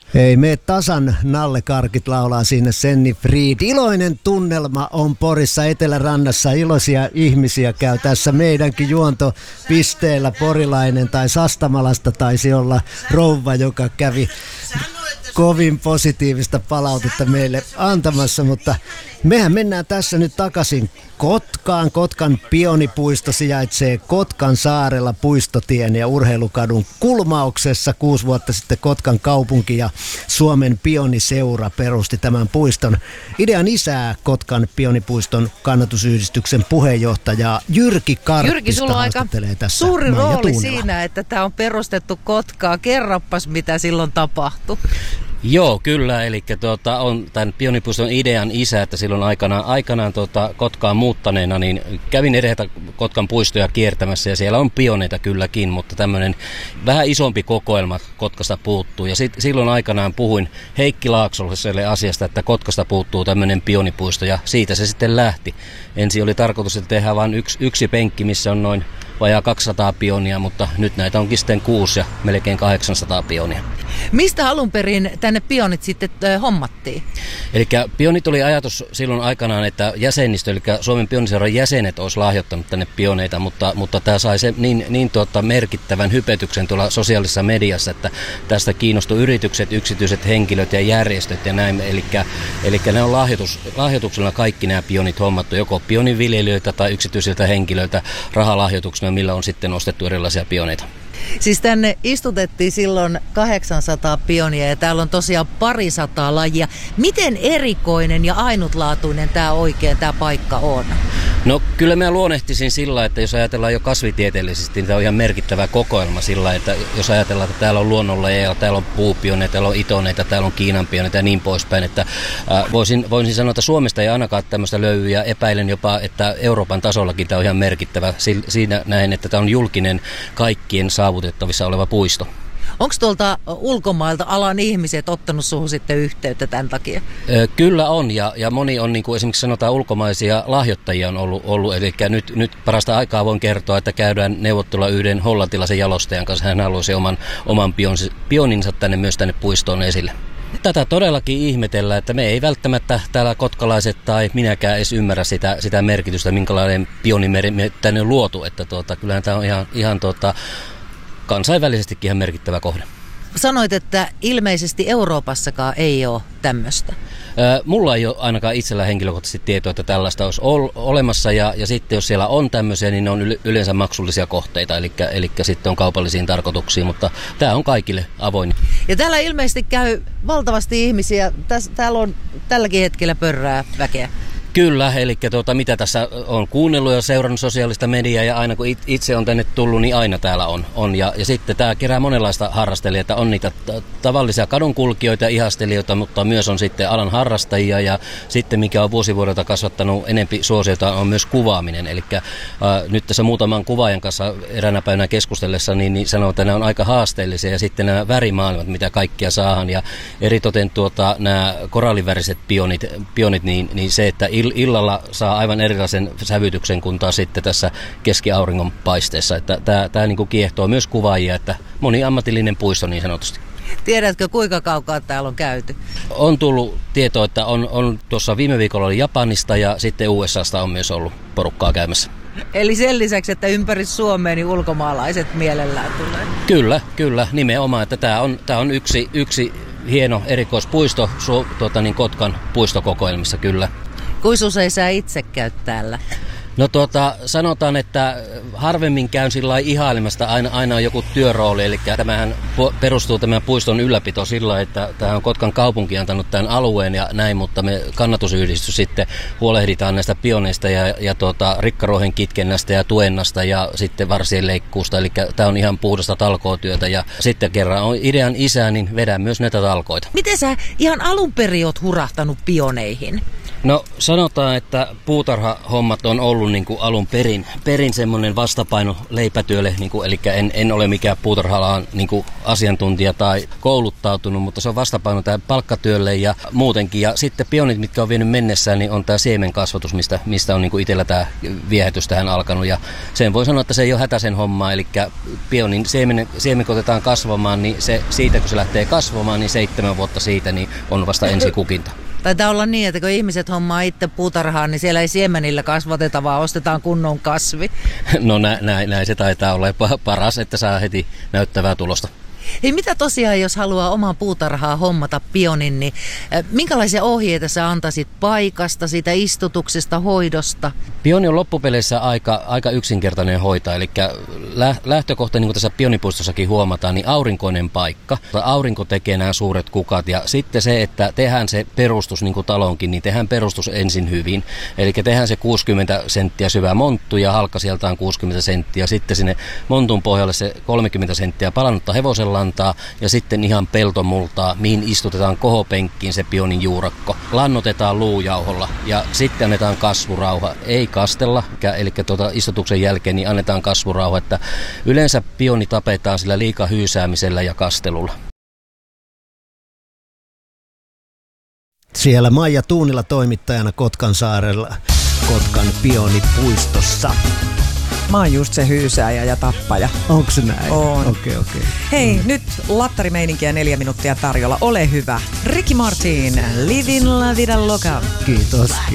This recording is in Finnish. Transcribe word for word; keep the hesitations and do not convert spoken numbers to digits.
Ei me tasan nallekarkit laulaa sinne Senni Fried. Iloinen tunnelma on Porissa Etelärannassa. Iloisia ihmisiä käy tässä meidänkin juontopisteellä. Porilainen tai Sastamalasta taisi olla rouva, joka kävi kovin positiivista palautetta meille antamassa, mutta mehän mennään tässä nyt takaisin Kotkaan. Kotkan pionipuisto sijaitsee Kotkan saarella Puistotien ja Urheilukadun kulmauksessa. Kuusi vuotta sitten Kotkan kaupunki ja Suomen pioniseura perusti tämän puiston. Idean isää Kotkan pionipuiston kannatusyhdistyksen puheenjohtaja Jyrki Karppista Jyrki, sulla on aika tässä suuri Maija rooli Tuunela. siinä, että tämä on perustettu Kotkaa. Kerroppas, mitä silloin tapahtui. Joo, kyllä. Eli tuota, on tämän pionipuiston idean isä, että silloin aikanaan, aikanaan tuota, Kotkaan muuttaneena, niin kävin edetä Kotkan puistoja kiertämässä ja siellä on pioneita kylläkin, mutta tämmöinen vähän isompi kokoelma Kotkasta puuttuu. Ja sit, silloin aikanaan puhuin Heikki Laaksolliselle asiasta, että Kotkasta puuttuu tämmöinen pionipuisto ja siitä se sitten lähti. Ensin oli tarkoitus, että tehdään vain yksi, yksi penkki, missä on noin vajaa kaksisataa pionia, mutta nyt näitä onkin sitten kuusi ja melkein kahdeksansataa pionia. Mistä alun perin tänne pionit sitten äh, hommattiin? Eli pionit oli ajatus silloin aikanaan, että jäsenistö, eli Suomen pioniseuran jäsenet olisi lahjoittanut tänne pioneita, mutta, mutta tämä sai se niin, niin tuota merkittävän hypetyksen tuolla sosiaalisessa mediassa, että tästä kiinnostui yritykset, yksityiset henkilöt ja järjestöt ja näin. Eli, eli ne on lahjoitus, lahjoituksella kaikki nämä pionit hommattu, joko pioniviljelijöitä tai yksityisiltä henkilöiltä rahalahjoituksena, millä on sitten ostettu erilaisia pioneita. Siis tänne istutettiin silloin kahdeksansataa pionia ja täällä on tosiaan parisataa lajia. Miten erikoinen ja ainutlaatuinen tämä oikein tämä paikka on? No kyllä mä luonnehtisin sillä, että jos ajatellaan jo kasvitieteellisesti, niin tämä on ihan merkittävä kokoelma sillä, että jos ajatellaan, että täällä on luonnonlajeja, täällä on puupioneita, täällä on itoneita, täällä on kiinanpioneita ja niin poispäin, että äh, voisin, voisin sanoa, että Suomesta ei ainakaan tämmöistä löydy ja epäilen jopa, että Euroopan tasollakin tämä on ihan merkittävä siinä näin, että tämä on julkinen kaikkien saavutettavissa oleva puisto. Onko tuolta ulkomailta alan ihmiset ottanut suhun sitten yhteyttä tämän takia? Kyllä on, ja, ja moni on, niin kuin esimerkiksi sanotaan, ulkomaisia lahjoittajia on ollut, ollut. Eli nyt, nyt parasta aikaa voin kertoa, että käydään neuvottelua yhden hollantilaisen jalostajan kanssa. Hän haluaisi oman, oman pioninsa tänne myös tänne puistoon esille. Tätä todellakin ihmetellään, että me ei välttämättä täällä kotkalaiset tai minäkään edes ymmärrä sitä, sitä merkitystä, minkälainen pionimeri me tänne on luotu. Että tuota, kyllähän tämä on ihan, ihan tuota, kansainvälisestikin ihan merkittävä kohde. Sanoit, että ilmeisesti Euroopassakaan ei ole tämmöistä. Mulla ei ole ainakaan itsellä henkilökohtaisesti tietoa, että tällaista olisi ol- olemassa ja, ja sitten jos siellä on tämmöisiä, niin ne on yleensä maksullisia kohteita, eli, eli sitten on kaupallisiin tarkoituksiin, mutta tämä on kaikille avoin. Ja täällä ilmeisesti käy valtavasti ihmisiä, Täs, täällä on tälläkin hetkellä pörrää väkeä. Kyllä, eli tuota, mitä tässä on kuunnellut ja seurannut sosiaalista mediaa ja aina kun itse on tänne tullut, niin aina täällä on. on. Ja, ja sitten tämä kerää monenlaista harrastelijaa, on niitä t- tavallisia kadunkulkijoita ja ihastelijoita, mutta myös on sitten alan harrastajia ja sitten mikä on vuosivuodelta kasvattanut enempi suosiota on myös kuvaaminen. Eli äh, nyt tässä muutaman kuvaajan kanssa eräänä päivänä keskustellessa niin, niin sanoo, että nämä on aika haasteellisia ja sitten nämä värimaailmat, mitä kaikkia saahan ja eritoten tuota, nämä koralliväriset pionit, pionit niin, niin se, että il- illalla saa aivan erilaisen sävytyksen kuin taas sitten tässä keskiauringon paisteessa. Että tämä, tämä niin kuin kiehtoo myös kuvaajia, että moniammatillinen puisto niin sanotusti. Tiedätkö, kuinka kaukaa täällä on käyty? On tullut tietoa, että on, on tuossa viime viikolla oli Japanista ja sitten U S A:sta on myös ollut porukkaa käymässä. Eli sen lisäksi, että ympäri Suomea niin ulkomaalaiset mielellään tulee? Kyllä, kyllä, nimenomaan. Että tämä on, tämä on yksi, yksi hieno erikoispuisto su, tuota, niin Kotkan puistokokoelmissa, kyllä. Kuinka usein sä itse käyt täällä? No tuota, sanotaan, että harvemmin käyn sillä lailla ihailemasta, aina, aina on joku työrooli, eli tämähän perustuu tämän puiston ylläpito sillä, että tähän on Kotkan kaupunki antanut tämän alueen ja näin, mutta me kannatusyhdistys sitten huolehditaan näistä pioneista ja, ja tuota, rikkaruohen kitkennästä ja tuennasta ja sitten varsien leikkuusta, eli tämä on ihan puhdasta talkootyötä ja sitten kerran on idean isä, niin vedän myös näitä talkoita. Miten sä ihan alun perin oot hurahtanut pioneihin? No sanotaan, että puutarhahommat on ollut niin kuin alun perin, perin semmoinen vastapaino leipätyölle, niin kuin, eli en, en ole mikään puutarha-alan niin kuin asiantuntija tai kouluttautunut, mutta se on vastapaino tähän palkkatyölle ja muutenkin. Ja sitten pionit, mitkä on vienyt mennessään, niin on tämä siemenkasvatus, mistä, mistä on niin kuin itsellä tämä viehätys tähän alkanut. Ja sen voi sanoa, että se ei ole hätäisen hommaa, eli pionin siemen, siemen kun otetaan kasvamaan, niin se, siitä kun se lähtee kasvamaan, niin seitsemän vuotta siitä niin on vasta ensi kukinta. Taitaa olla niin, että kun ihmiset hommaa itse puutarhaan, niin siellä ei siemenillä kasvateta, vaan ostetaan kunnon kasvi. No nä, näin, näin se taitaa olla paras, että saa heti näyttävää tulosta. Hei, mitä tosiaan, jos haluaa oman puutarhaa hommata pionin, niin minkälaisia ohjeita sä antaisit paikasta, siitä istutuksesta, hoidosta? Pioni on loppupeleissä aika, aika yksinkertainen hoitaa, eli lähtökohta, niin kuin tässä pionipuistossakin huomataan, niin aurinkoinen paikka. Aurinko tekee nämä suuret kukat ja sitten se, että tehdään se perustus, niin kuin talonkin, niin tehdään perustus ensin hyvin. Eli tehdään se kuusikymmentä senttiä syvä monttu ja halka sieltä on kuusikymmentä senttiä. Sitten sinne montun pohjalle se kolmekymmentä senttiä palannutta hevosella lantaa ja sitten ihan peltomultaa, mihin istutetaan kohopenkkiin se pionin juurakko. Lannotetaan luujauholla ja sitten annetaan kasvurauha. Ei kastella, eli tuota istutuksen jälkeen niin annetaan kasvurauha, että yleensä pioni tapetaan sillä liika hyysäämisellä ja kastelulla. Siellä Maija Tuunila toimittajana Kotkansaarella, Kotkan pionipuistossa. Mä oon just se hyysääjä ja tappaja. Onko se näin? On. Okei, okei. Hei, nyt lattarimeininkiä neljä minuuttia tarjolla. Ole hyvä. Ricky Martin, Livin la vida loca. Kiitos.